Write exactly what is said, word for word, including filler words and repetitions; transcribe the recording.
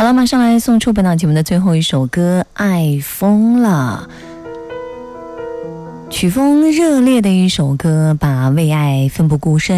了，马上来送出本档节目的最后一首歌《爱疯了》。曲风热烈的一首歌，把为爱奋不顾身